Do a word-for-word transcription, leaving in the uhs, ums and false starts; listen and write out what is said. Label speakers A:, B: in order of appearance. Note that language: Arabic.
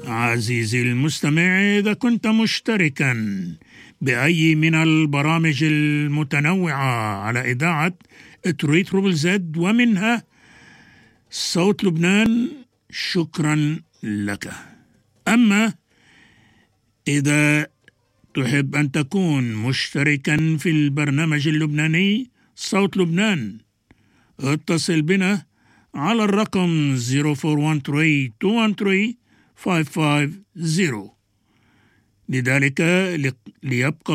A: عزيزي المستمع، إذا كنت مشتركا بأي من البرامج المتنوعة على إذاعة تري تربل زد ومنها صوت لبنان، شكرا لك. أما إذا تحب أن تكون مشتركا في البرنامج اللبناني صوت لبنان، اتصل بنا على الرقم صفر أربعة واحد ثلاثة اثنين واحد ثلاثة خمسة خمسة صفر. لذلك ليبقى